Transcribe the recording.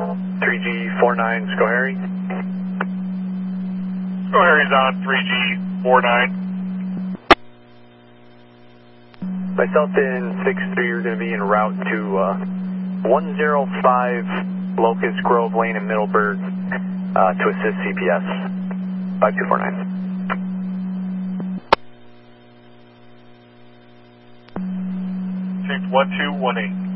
3G49, Schoharie. Schoharie's on 3G49. Myself in 6-3, you're going to be en route to 105 Locust Grove Lane in Middleburg to assist CPS. 5249. 1218.